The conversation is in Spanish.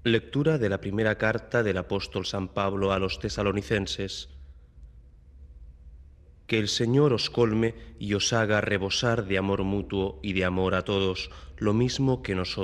Lectura de la primera carta del apóstol San Pablo a los tesalonicenses. Que el Señor os colme y os haga rebosar de amor mutuo y de amor a todos, lo mismo que nosotros